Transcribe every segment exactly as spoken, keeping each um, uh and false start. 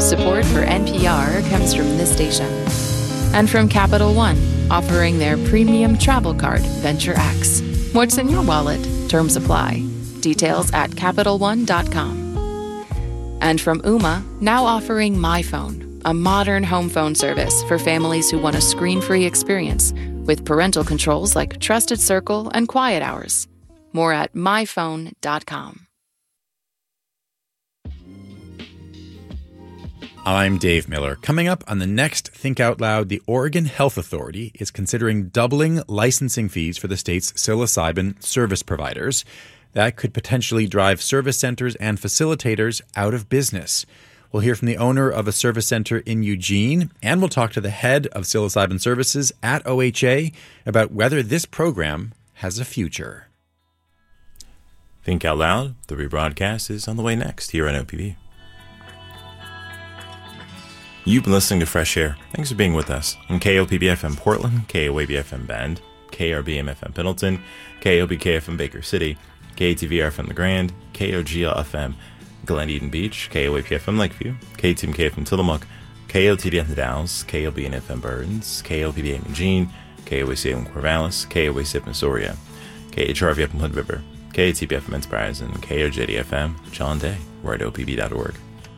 Support for N P R comes from this station. And from Capital One, offering their premium travel card, Venture X. What's in your wallet? Terms apply. Details at Capital One dot com. And from Ooma, now offering My Phone, a modern home phone service for families who want a screen-free experience with parental controls like Trusted Circle and Quiet Hours. More at My Phone dot com. I'm Dave Miller. Coming up on the next Think Out Loud, the Oregon Health Authority is considering doubling licensing fees for the state's psilocybin service providers. That could potentially drive service centers and facilitators out of business. We'll hear from the owner of a service center in Eugene, and we'll talk to the head of psilocybin services at O H A about whether this program has a future. Think Out Loud, the rebroadcast, is on the way next here on O P B. You've been listening to Fresh Air. Thanks for being with us on K O P B F M Portland, K O A B F M Bend, K R B M F M Pendleton, K O B K F M Baker City, K T V R F M LaGrande, K O G L F M Glen Eden Beach, K O A P F M Lakeview, K T M K F M Tillamook, K O T D F M Dalles, K O B N F M Burns, K O P B A Eugene, K O A C F M Corvallis, K O A C F M Soria, K H R V F M Hood River, K A T B F M Enterprise, and K O J D F M John Day. We're at O P B dot org.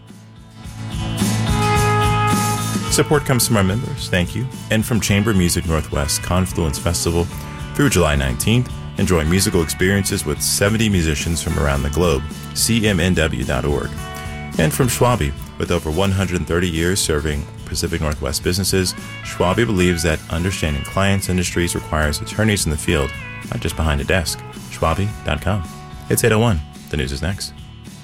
Support comes from our members, thank you, and from Chamber Music Northwest Confluence Festival through July nineteenth. Enjoy musical experiences with seventy musicians from around the globe, C M N W dot org. And from Schwabe, with over one hundred thirty years serving Pacific Northwest businesses, Schwabe believes that understanding clients' industries requires attorneys in the field, not just behind a desk. Schwabe dot com. It's eight oh one. The news is next.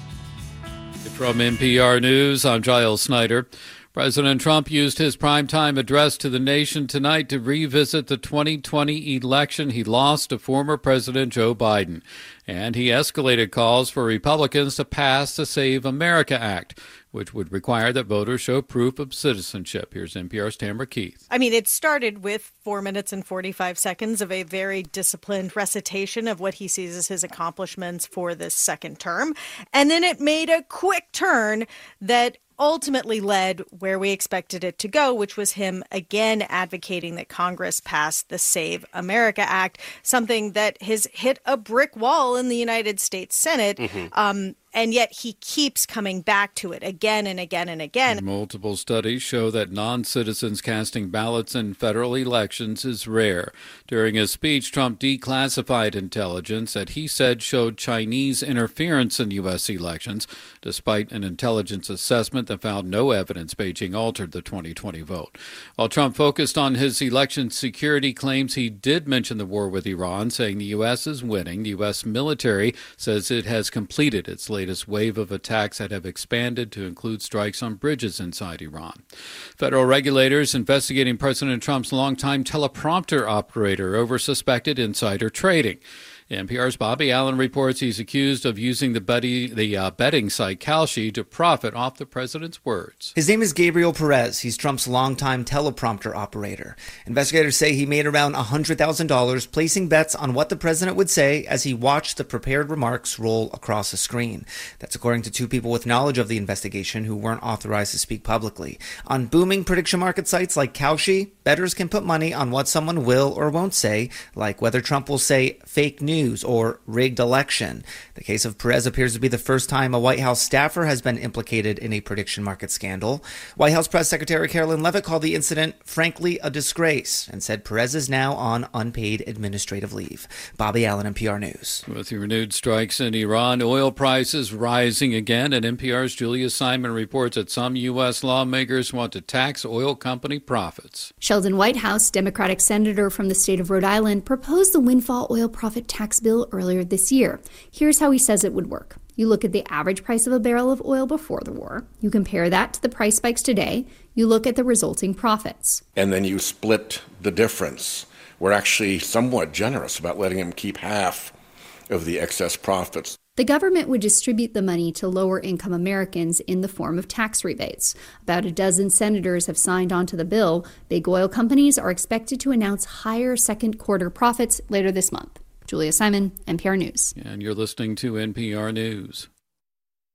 From N P R News, I'm Giles Snyder. President Trump used his primetime address to the nation tonight to revisit the twenty twenty election he lost to former President Joe Biden. And he escalated calls for Republicans to pass the Save America Act, which would require that voters show proof of citizenship. Here's N P R's Tamara Keith. I mean, it started with four minutes and forty-five seconds of a very disciplined recitation of what he sees as his accomplishments for this second term. And then it made a quick turn that ultimately led where we expected it to go, which was him again advocating that Congress pass the Save America Act, something that has hit a brick wall in the United States Senate. Mm-hmm. Um, and yet he keeps coming back to it again and again and again. Multiple studies show that non-citizens casting ballots in federal elections is rare. During his speech, Trump declassified intelligence that he said showed Chinese interference in U S elections, despite an intelligence assessment that found no evidence Beijing altered the twenty twenty vote. While Trump focused on his election security claims, he did mention the war with Iran, saying the U S is winning. The U S military says it has completed its latest wave of attacks that have expanded to include strikes on bridges inside Iran. Federal regulators investigating President Trump's longtime teleprompter operator over suspected insider trading. N P R's Bobby Allen reports he's accused of using the, buddy, the uh, betting site Kalshi to profit off the president's words. His name is Gabriel Perez. He's Trump's longtime teleprompter operator. Investigators say he made around one hundred thousand dollars placing bets on what the president would say as he watched the prepared remarks roll across a screen. That's according to two people with knowledge of the investigation who weren't authorized to speak publicly. On booming prediction market sites like Kalshi, bettors can put money on what someone will or won't say, like whether Trump will say fake news or rigged election. The case of Perez appears to be the first time a White House staffer has been implicated in a prediction market scandal. White House Press Secretary Carolyn Leavitt called the incident, frankly, a disgrace, and said Perez is now on unpaid administrative leave. Bobby Allen, N P R News. With the renewed strikes in Iran, oil prices rising again, and N P R's Julia Simon reports that some U S lawmakers want to tax oil company profits. Sheldon Whitehouse, Democratic senator from the state of Rhode Island, proposed the windfall oil profit tax bill earlier this year. Here's how he says it would work. You look at the average price of a barrel of oil before the war. You compare that to the price spikes today. You look at the resulting profits. And then you split the difference. We're actually somewhat generous about letting him keep half of the excess profits. The government would distribute the money to lower-income Americans in the form of tax rebates. About a dozen senators have signed on to the bill. Big oil companies are expected to announce higher second-quarter profits later this month. Julia Simon, N P R News. And you're listening to N P R News.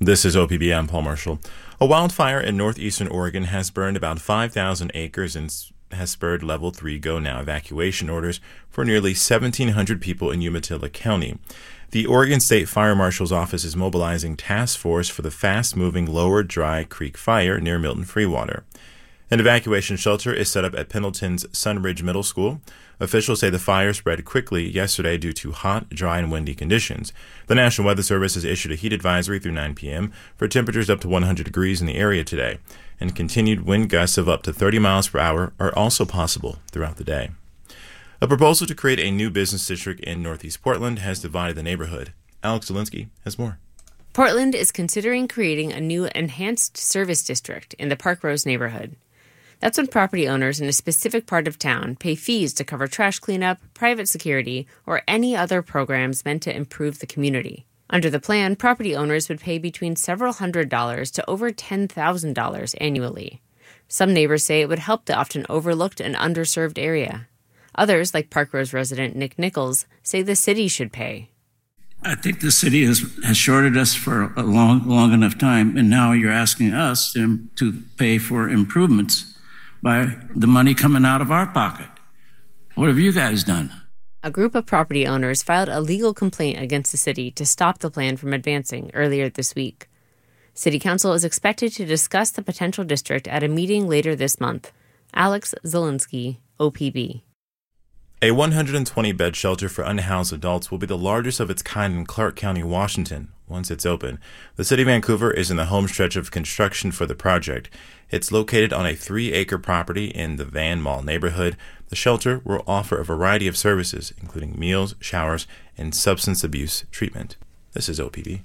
This is O P B. I'm Paul Marshall. A wildfire in northeastern Oregon has burned about five thousand acres and has spurred level three go now evacuation orders for nearly seventeen hundred people in Umatilla County. The Oregon State Fire Marshal's office is mobilizing task force for the fast-moving Lower Dry Creek fire near Milton Freewater. An evacuation shelter is set up at Pendleton's Sunridge Middle School. Officials say the fire spread quickly yesterday due to hot, dry, and windy conditions. The National Weather Service has issued a heat advisory through nine p.m. for temperatures up to one hundred degrees in the area today, and continued wind gusts of up to thirty miles per hour are also possible throughout the day. A proposal to create a new business district in Northeast Portland has divided the neighborhood. Alex Zielinski has more. Portland is considering creating a new enhanced service district in the Park Rose neighborhood. That's when property owners in a specific part of town pay fees to cover trash cleanup, private security, or any other programs meant to improve the community. Under the plan, property owners would pay between several hundred dollars to over ten thousand dollars annually. Some neighbors say it would help the often overlooked and underserved area. Others, like Park Rose resident Nick Nichols, say the city should pay. I think the city has, has shorted us for a long, long enough time, and now you're asking us to, to pay for improvements by the money coming out of our pocket. What have you guys done? A group of property owners filed a legal complaint against the city to stop the plan from advancing earlier this week. City Council is expected to discuss the potential district at a meeting later this month. Alex Zielinski, O P B. A one hundred twenty bed shelter for unhoused adults will be the largest of its kind in Clark County, Washington, once it's open. The city of Vancouver is in the home stretch of construction for the project. It's located on a three-acre property in the Van Mall neighborhood. The shelter will offer a variety of services, including meals, showers, and substance abuse treatment. This is O P B.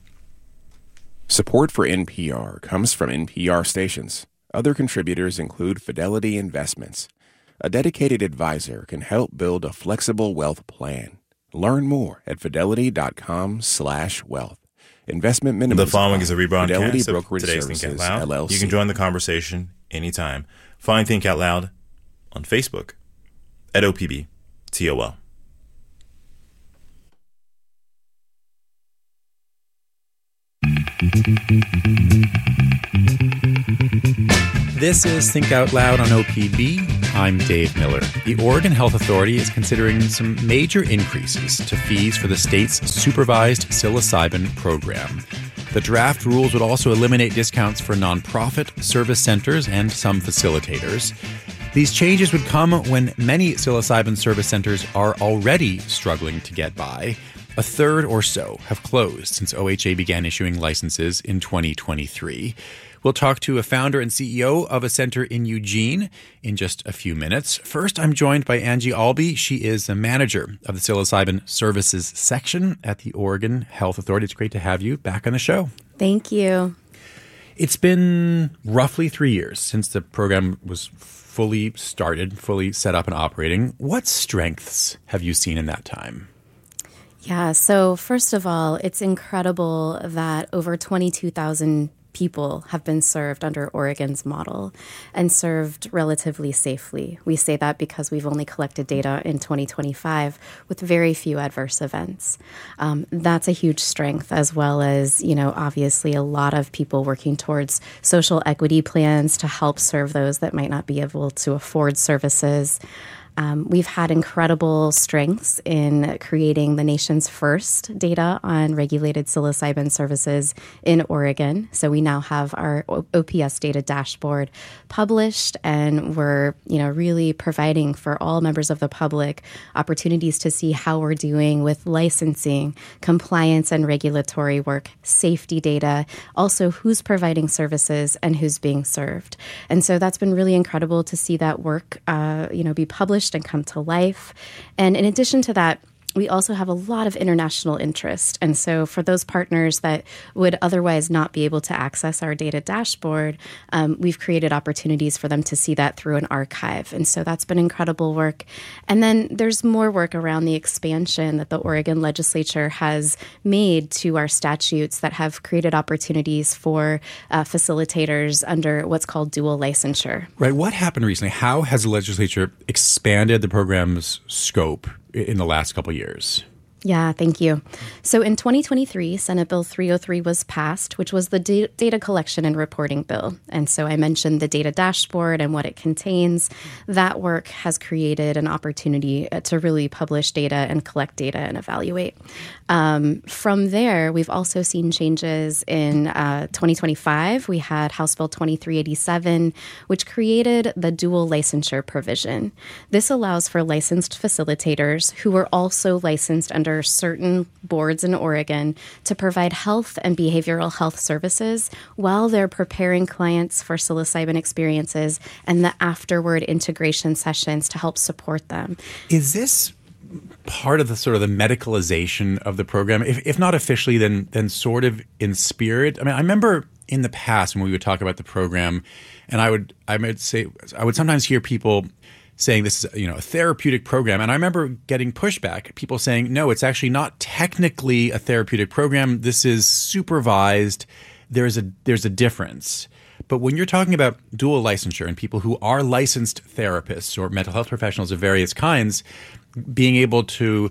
Support for N P R comes from N P R stations. Other contributors include Fidelity Investments. A dedicated advisor can help build a flexible wealth plan. Learn more at fidelity.com slash wealth. Investment minimum. The following is a rebroadcast of Brokerage today's Services, Think Out Loud. L L C. You can join the conversation anytime. Find Think Out Loud on Facebook at O P B T O L. This is Think Out Loud on O P B. I'm Dave Miller. The Oregon Health Authority is considering some major increases to fees for the state's supervised psilocybin program. The draft rules would also eliminate discounts for nonprofit service centers and some facilitators. These changes would come when many psilocybin service centers are already struggling to get by. A third or so have closed since O H A began issuing licenses in twenty twenty-three. We'll talk to a founder and C E O of a center in Eugene in just a few minutes. First, I'm joined by Angie Albee. She is the manager of the Psilocybin Services section at the Oregon Health Authority. It's great to have you back on the show. Thank you. It's been roughly three years since the program was fully started, fully set up and operating. What strengths have you seen in that time? Yeah, so first of all, it's incredible that over twenty-two thousand people have been served under Oregon's model and served relatively safely. We say that because we've only collected data in twenty twenty-five with very few adverse events. Um, that's a huge strength, as well as, you know, obviously a lot of people working towards social equity plans to help serve those that might not be able to afford services. Um, we've had incredible strengths in creating the nation's first data on regulated psilocybin services in Oregon. So we now have our O P S data dashboard published, and we're, you know, really providing for all members of the public opportunities to see how we're doing with licensing, compliance and regulatory work, safety data, also who's providing services and who's being served. And so that's been really incredible to see that work, uh, you know, be published and come to life. And in addition to that, we also have a lot of international interest. And so for those partners that would otherwise not be able to access our data dashboard, um, we've created opportunities for them to see that through an archive. And so that's been incredible work. And then there's more work around the expansion that the Oregon legislature has made to our statutes that have created opportunities for uh, facilitators under what's called dual licensure. Right. What happened recently? How has the legislature expanded the program's scope in the last couple of years? Yeah, thank you. So in twenty twenty-three, Senate Bill three oh three was passed, which was the da- data collection and reporting bill. And so I mentioned the data dashboard and what it contains. That work has created an opportunity to really publish data and collect data and evaluate. Um, from there, we've also seen changes in uh, twenty twenty-five. We had House Bill twenty-three eighty-seven, which created the dual licensure provision. This allows for licensed facilitators who are also licensed under certain boards in Oregon to provide health and behavioral health services while they're preparing clients for psilocybin experiences and the afterward integration sessions to help support them. Is this part of the sort of the medicalization of the program? If, if not officially, then then sort of in spirit? I mean, I remember in the past when we would talk about the program, and I would I would say I would sometimes hear people saying this is, you know, a therapeutic program. And I remember getting pushback, people saying, no, it's actually not technically a therapeutic program. This is supervised. There's a there's a difference. But when you're talking about dual licensure and people who are licensed therapists or mental health professionals of various kinds, being able to,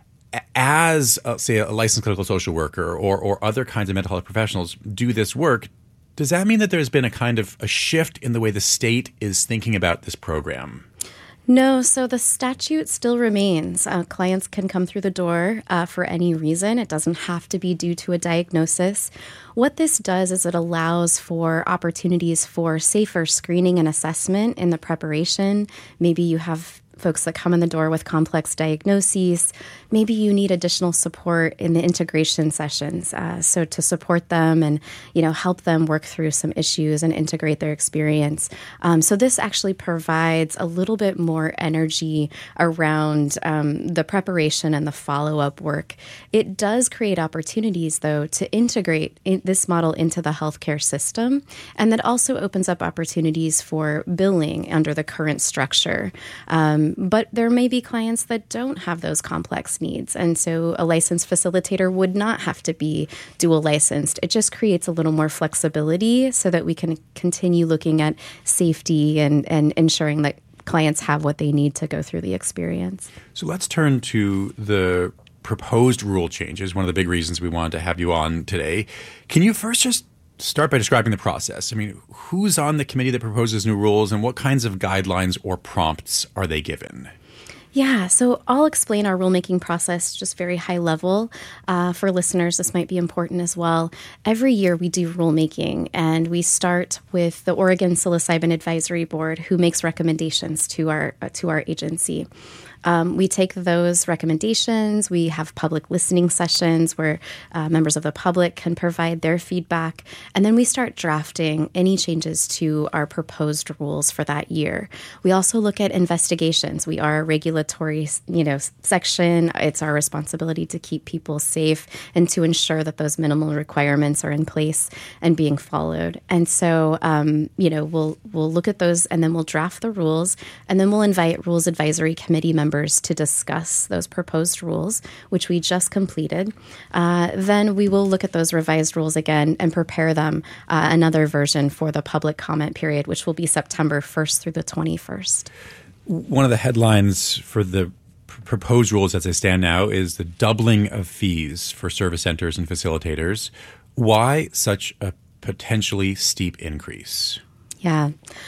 as, uh, say, a licensed clinical social worker or, or other kinds of mental health professionals do this work, does that mean that there's been a kind of a shift in the way the state is thinking about this program? No, so the statute still remains. Uh, clients can come through the door uh, for any reason. It doesn't have to be due to a diagnosis. What this does is it allows for opportunities for safer screening and assessment in the preparation. Maybe you have folks that come in the door with complex diagnoses. Maybe you need additional support in the integration sessions. Uh, so to support them and, you know, help them work through some issues and integrate their experience. Um, so this actually provides a little bit more energy around um, the preparation and the follow-up work. It does create opportunities, though, to integrate in this model into the healthcare system. And that also opens up opportunities for billing under the current structure. Um, But there may be clients that don't have those complex needs. And so a licensed facilitator would not have to be dual licensed. It just creates a little more flexibility so that we can continue looking at safety and, and ensuring that clients have what they need to go through the experience. So let's turn to the proposed rule changes, one of the big reasons we wanted to have you on today. Can you first just start by describing the process? I mean, who's on the committee that proposes new rules and what kinds of guidelines or prompts are they given? Yeah, so I'll explain our rulemaking process just very high level. Uh, for listeners, this might be important as well. Every year we do rulemaking, and we start with the Oregon Psilocybin Advisory Board, who makes recommendations to our uh, to our agency. Um, we take those recommendations. We have public listening sessions where uh, members of the public can provide their feedback. And then we start drafting any changes to our proposed rules for that year. We also look at investigations. We are a regulatory, you know, section. It's our responsibility to keep people safe and to ensure that those minimal requirements are in place and being followed. And so, um, you know, we'll we'll look at those and then we'll draft the rules, and then we'll invite Rules Advisory Committee members to discuss those proposed rules, which we just completed. Uh, then we will look at those revised rules again and prepare them uh, another version for the public comment period, which will be September first through the twenty-first. One of the headlines for the pr- proposed rules as they stand now is the doubling of fees for service centers and facilitators. Why such a potentially steep increase? Yeah.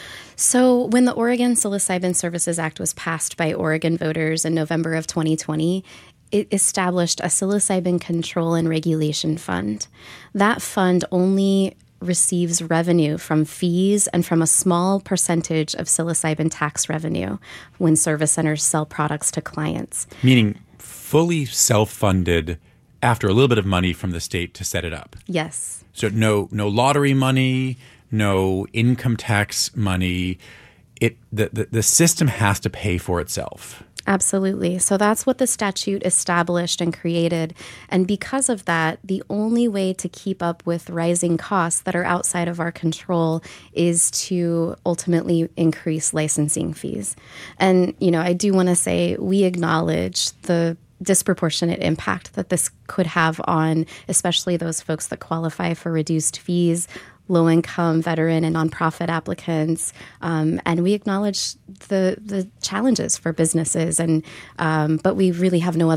So when the Oregon Psilocybin Services Act was passed by Oregon voters in November of twenty twenty, it established a psilocybin control and regulation fund. That fund only receives revenue from fees and from a small percentage of psilocybin tax revenue when service centers sell products to clients. Meaning fully self-funded after a little bit of money from the state to set it up. Yes. So no no lottery money, no income tax money. It the, the, the system has to pay for itself. Absolutely. So that's what the statute established and created. And because of that, the only way to keep up with rising costs that are outside of our control is to ultimately increase licensing fees. And, you know, I do want to say we acknowledge the disproportionate impact that this could have on especially those folks that qualify for reduced fees, low-income, veteran, and nonprofit applicants, um, and we acknowledge the the challenges for businesses. And um, but we really have no other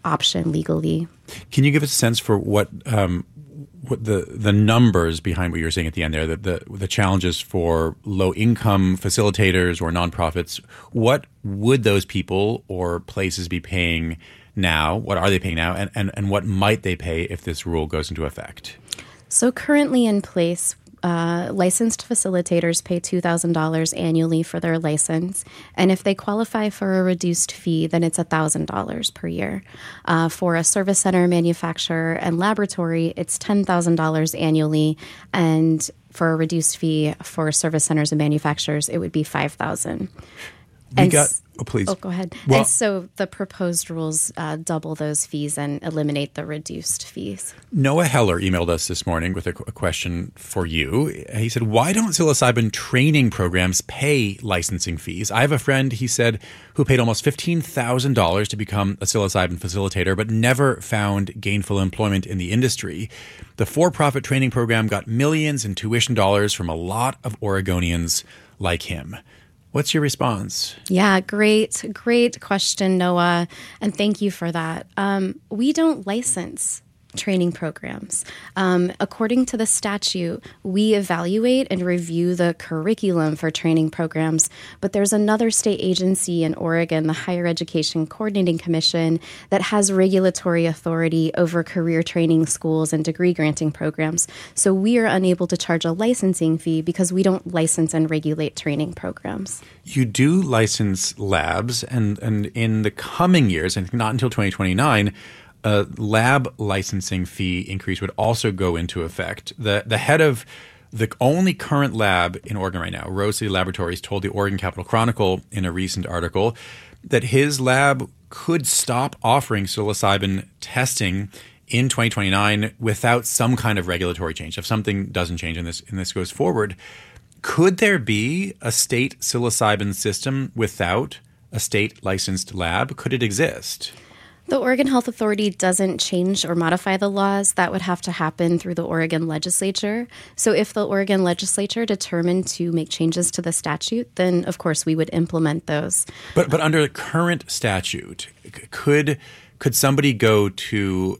option legally. Can you give us a sense for what um, what the the numbers behind what you're saying at the end there, the the, the challenges for low income facilitators or nonprofits? What would those people or places be paying now? What are they paying now? And, and, and what might they pay if this rule goes into effect? So currently in place, Uh, licensed facilitators pay two thousand dollars annually for their license. And if they qualify for a reduced fee, then it's one thousand dollars per year. Uh, for a service center, manufacturer, and laboratory, it's ten thousand dollars annually. And for a reduced fee for service centers and manufacturers, it would be five thousand dollars. We got, oh, please. Oh, go ahead. Well, and so the proposed rules uh, double those fees and eliminate the reduced fees. Noah Heller emailed us this morning with a, a question for you. He said, why don't psilocybin training programs pay licensing fees? I have a friend, he said, who paid almost fifteen thousand dollars to become a psilocybin facilitator, but never found gainful employment in the industry. The for-profit training program got millions in tuition dollars from a lot of Oregonians like him. What's your response? Yeah, great, great question, Noah. And thank you for that. Um, we don't license training programs. Um, according to the statute, we evaluate and review the curriculum for training programs, but there's another state agency in Oregon, the Higher Education Coordinating Commission, that has regulatory authority over career training schools and degree granting programs. So we are unable to charge a licensing fee because we don't license and regulate training programs. You do license labs, and, and in the coming years, and not until twenty twenty-nine, a lab licensing fee increase would also go into effect. The the head of the only current lab in Oregon right now, Rose City Laboratories, told the Oregon Capital Chronicle in a recent article that his lab could stop offering psilocybin testing in twenty twenty-nine without some kind of regulatory change. If something doesn't change and this and this goes forward, could there be a state psilocybin system without a state licensed lab? Could it exist? The Oregon Health Authority doesn't change or modify the laws. That would have to happen through the Oregon legislature. So if the Oregon legislature determined to make changes to the statute, then of course we would implement those. But but under the current statute, could could somebody go to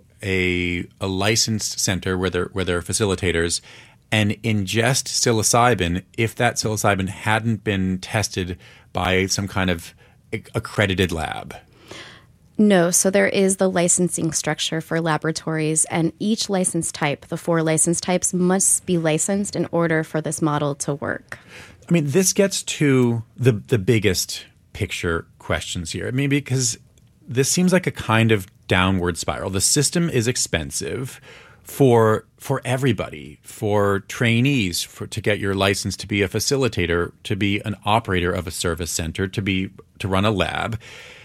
a a licensed center where there where there are facilitators and ingest psilocybin if that psilocybin hadn't been tested by some kind of accredited lab? No, so there is the licensing structure for laboratories, and each license type, the four license types, must be licensed in order for this model to work. I mean, this gets to the the biggest picture questions here. I mean, because this seems like a kind of downward spiral. The system is expensive for for everybody, for trainees, for to get your license to be a facilitator, to be an operator of a service center, to be to run a lab.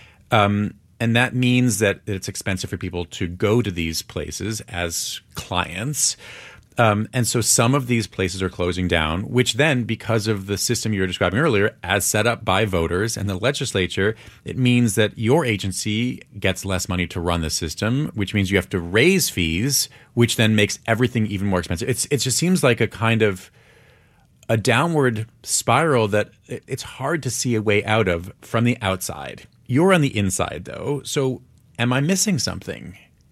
Um, And that means that it's expensive for people to go to these places as clients. Um, and so some of these places are closing down, which then, because of the system you were describing earlier, as set up by voters and the legislature, it means that your agency gets less money to run the system, which means you have to raise fees, which then makes everything even more expensive. It's, it just seems like a kind of a downward spiral that it's hard to see a way out of from the outside. You're on the inside, though, so am I missing something?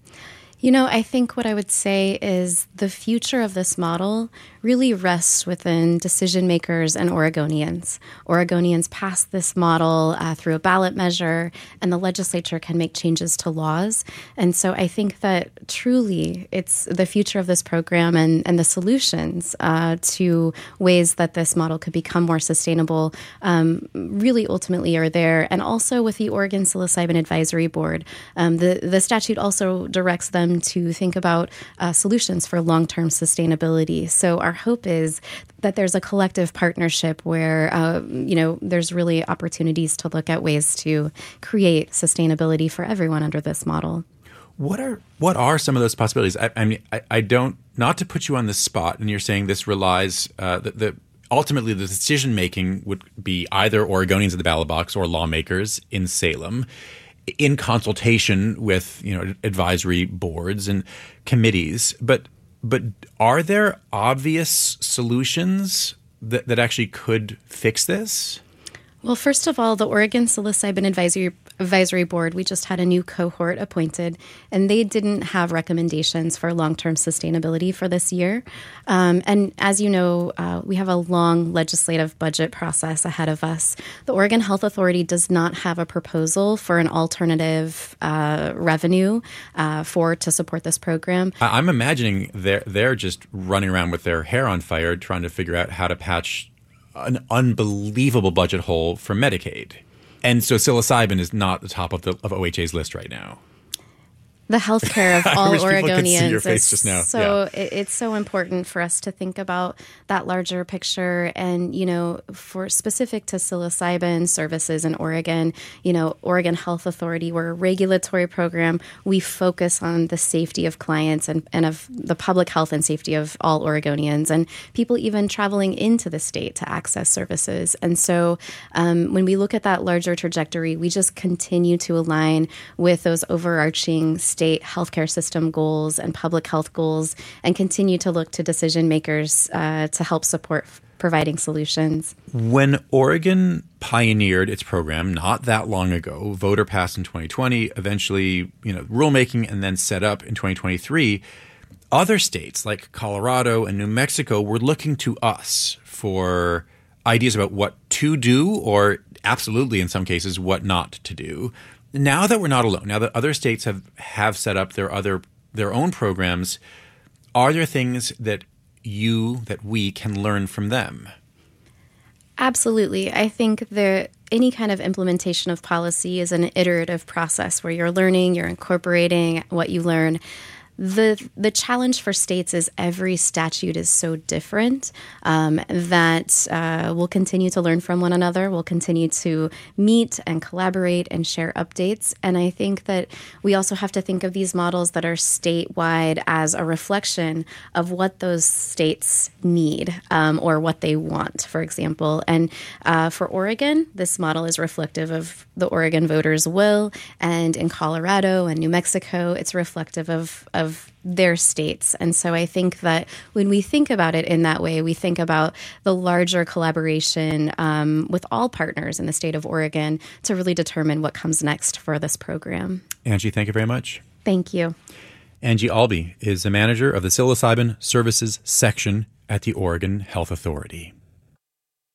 You know, I think what I would say is the future of this model really rests within decision makers and Oregonians. Oregonians passed this model uh, through a ballot measure, and the legislature can make changes to laws. And so I think that truly it's the future of this program and, and the solutions uh, to ways that this model could become more sustainable um, really ultimately are there. And also with the Oregon Psilocybin Advisory Board, um, the, the statute also directs them to think about uh, solutions for long-term sustainability. So our hope is that there's a collective partnership where, uh, you know, there's really opportunities to look at ways to create sustainability for everyone under this model. What are what are some of those possibilities? I, I mean, I, I don't, not to put you on the spot, and you're saying this relies, uh, the, the ultimately the decision-making would be either Oregonians at the ballot box or lawmakers in Salem, in consultation with, you know, advisory boards and committees. But but are there obvious solutions that, that actually could fix this? Well, first of all, the Oregon Psilocybin Advisory advisory board, we just had a new cohort appointed, and they didn't have recommendations for long-term sustainability for this year. Um, and as you know, uh, we have a long legislative budget process ahead of us. The Oregon Health Authority does not have a proposal for an alternative uh, revenue uh, for to support this program. I'm imagining they're, they're just running around with their hair on fire trying to figure out how to patch an unbelievable budget hole for Medicaid. And so psilocybin is not the top of the of O H A's list right now. The healthcare of all I wish people Oregonians could see your face is just now. so Yeah. it, it's so important for us to think about that larger picture. And, you know, for specific to psilocybin services in Oregon, you know, Oregon Health Authority, we're a regulatory program. We focus on the safety of clients and, and of the public health and safety of all Oregonians and people even traveling into the state to access services. And so um, when we look at that larger trajectory, we just continue to align with those overarching state healthcare system goals and public health goals and continue to look to decision makers uh, to help support f- providing solutions. When Oregon pioneered its program not that long ago, voter passed in twenty twenty, eventually, you know, rulemaking and then set up in twenty twenty-three, other states like Colorado and New Mexico were looking to us for ideas about what to do or absolutely in some cases what not to do. Now that we're not alone, now that other states have, have set up their other their own programs, are there things that you, that we can learn from them? Absolutely. I think there any kind of implementation of policy is an iterative process where you're learning, you're incorporating what you learn. The the challenge for states is every statute is so different um, that uh, we'll continue to learn from one another. We'll continue to meet and collaborate and share updates. And I think that we also have to think of these models that are statewide as a reflection of what those states need um, or what they want, for example. And uh, for Oregon, this model is reflective of the Oregon voters' will. And in Colorado and New Mexico, it's reflective of, of of their states. And so I think that when we think about it in that way, we think about the larger collaboration um, with all partners in the state of Oregon to really determine what comes next for this program. Angie, thank you very much. Thank you. Angie Albee is the manager of the Psilocybin Services section at the Oregon Health Authority.